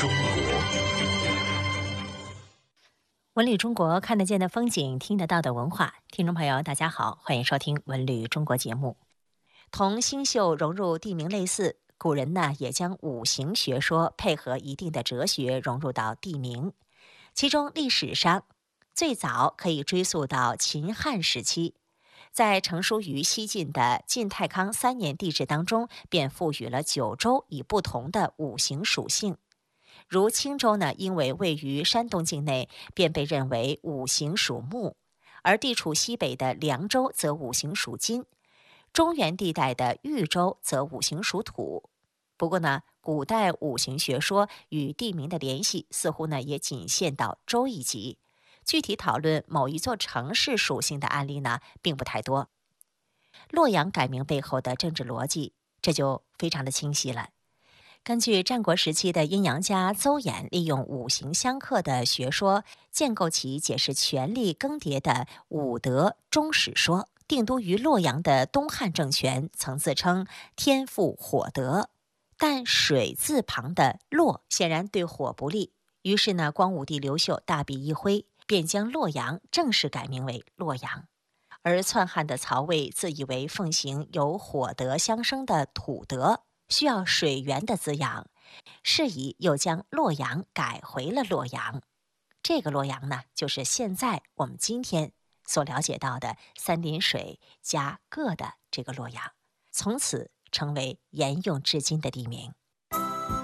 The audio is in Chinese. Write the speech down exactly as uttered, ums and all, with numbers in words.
中国。 文旅中国，看得见的风景，听得到的文化。听众朋友，大家好，欢迎收听文旅中国节目。同星宿融入地名类似，古人呢也将五行学说配合一定的哲学融入到地名。其中历史上最早可以追溯到秦汉时期，在成书于西晋的晋太康三年地志当中，便赋予了九州以不同的五行属性。如青州呢，因为位于山东境内，便被认为五行属木；而地处西北的凉州则五行属金，中原地带的豫州则五行属土。不过呢，古代五行学说与地名的联系似乎呢也仅限到州一级，具体讨论某一座城市属性的案例呢并不太多。洛阳改名背后的政治逻辑，这就非常的清晰了。根据战国时期的阴阳家邹衍利用五行相克的学说，建构起解释权力更迭的五德终始说。定都于洛阳的东汉政权曾自称天赋火德，但水字旁的洛显然对火不利，于是呢，光武帝刘秀大笔一挥，便将洛阳正式改名为洛阳。而篡汉的曹魏自以为奉行有火德相生的土德，需要水源的滋养，是以又将洛阳改回了洛阳。这个洛阳呢，就是现在我们今天所了解到的三点水加个的这个洛阳，从此成为沿用至今的地名。